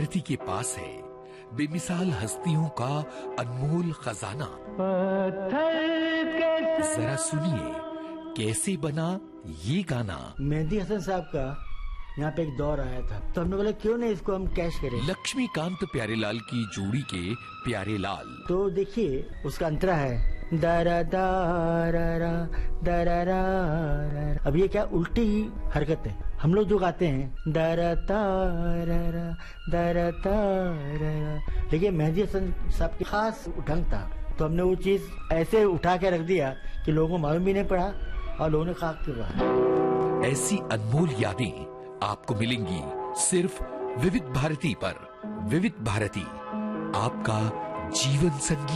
भारती के पास है बेमिसाल हस्तियों का अनमोल खजाना। जरा सुनिए कैसे बना ये गाना। मेहदी हसन साहब का यहाँ पे एक दौर आया था, तो हमने बोला क्यों नहीं इसको हम कैश करें। लक्ष्मीकांत प्यारेलाल की जोड़ी के प्यारेलाल। तो देखिए उसका अंतरा है दारा दारा दारा। अब ये क्या उल्टी हरकत है। हम लोग जो गाते हैं दारा तारा दारा तारा, लेकिन मेहदी हसन साहब की खास ढंग था, तो हमने वो चीज ऐसे उठा के रख दिया कि लोगों को मालूम भी नहीं पड़ा और लोगों ने कहा क्यों। ऐसी अनमोल यादें आपको मिलेंगी सिर्फ विविध भारती पर। विविध भारती, आपका जीवन संगीत।